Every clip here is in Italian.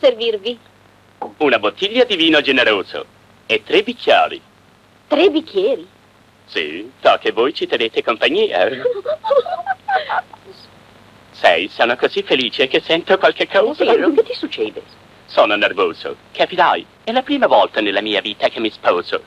servirvi? Una bottiglia di vino generoso e 3 bicchieri. 3 bicchieri? Sì, so che voi ci tenete compagnia. Sai, sono così felice che sento qualche cosa. Vero? Che ti succede? Sono nervoso, capirai. È la prima volta nella mia vita che mi sposo.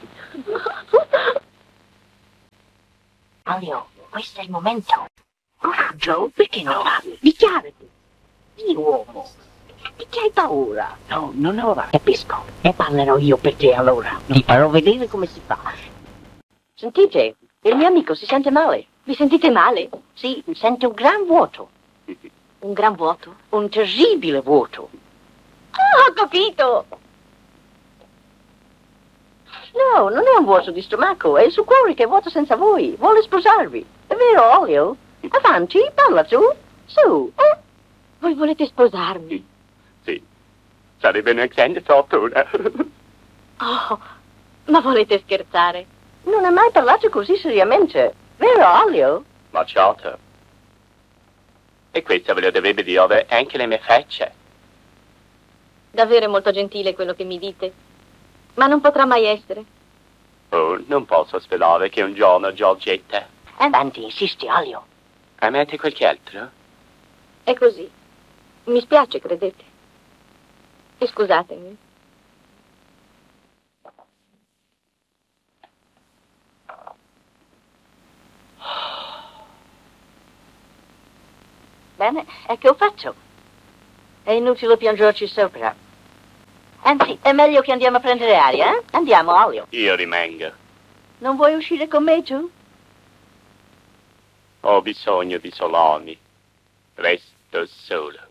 Alio, questo è il momento. Coraggio, perché non parli? Dichiarati. Di uomo. Di che hai paura? No, non ora. Capisco. E parlerò io per te allora. Ti farò vedere come si fa. Sentite, il mio amico si sente male. Vi sentite male? Sì, sente un gran vuoto. Un gran vuoto? Un terribile vuoto. Ah, ho capito! No, non è un vuoto di stomaco, è il suo cuore che è vuoto senza voi. Vuole sposarvi. È vero, Olio? Avanti, parla tu. Su, Voi volete sposarmi? Sì, sarebbe una grande fortuna. Oh, ma volete scherzare? Non ha mai parlato così seriamente. Vero, Olio? Ma certo. E questo ve lo dovrebbe dire anche le mie facce. Davvero è molto gentile quello che mi dite. Ma non potrà mai essere. Oh, non posso sperare che un giorno Giorgetta... Avanti, insisti, Olio. Amate qualche altro? È così. Mi spiace, credete. E scusatemi. Bene, e che faccio? È inutile piangerci sopra. Anzi, è meglio che andiamo a prendere aria, eh? Andiamo, Olio. Io rimango. Non vuoi uscire con me, tu? Ho bisogno di solarmi. Resto solo.